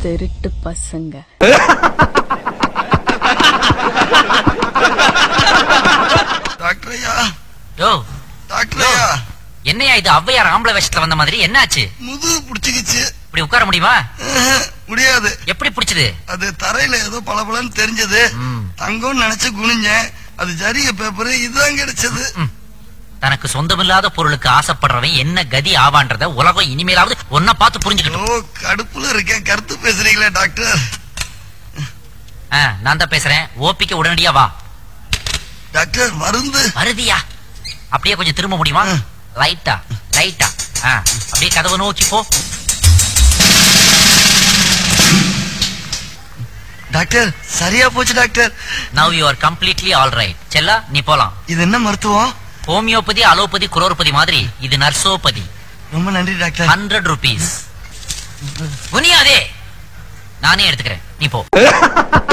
திருட்டு பசங்க. டாக்டரையா, யோ டாக்டரையா, என்னையா இது ஔவையார் ஆம்பளை வேஷத்துல வந்த மாதிரி என்னாச்சு? முதுகு புடிச்சுக்கிச்சு. இப்படி உட்கார முடியுமா? முடியாது. எப்படி பிடிச்சது? அது தரையில ஏதோ பளபளன்னு தெரிஞ்சது. தங்கம்னு நினைச்சு குனிஞ்சேன். அது ஜரிய பேப்பர் இதுதான் கிடைச்சது. தனக்கு சொந்தமில்லாத பொருளுக்கு ஆசைப்படுறவன் என்ன கதி ஆவான்றத உலகம் இனிமேலாவது ஒன்ன பார்த்து புரிஞ்சுக்கணும். ஓ, கடுப்புல இருக்கேன். கருத்து பேசுறீங்களே டாக்டர். நான் தான் பேசுறேன். ஓபிக்கு உடனடியா வா. டாக்டர், மருந்து வருதியா? அப்படியே கொஞ்சம் திரும்ப முடியுமா? லைட்டா லைட்டா. அப்படியே கதவை நோக்கி போ. டாக்டர், சரியா போச்சு doctor. Now you are completely all right. செல்லா, நீ போலாம். இது என்ன மருத்துவம்? ஹோமியோபதி, அலோபதி, குரோர்பதி மாதிரி இது நர்சோபதி. ரொம்ப நன்றி டாக்டர். 100 rupees. புனியாதே, நானே எடுத்துக்கிறேன். நீ போ.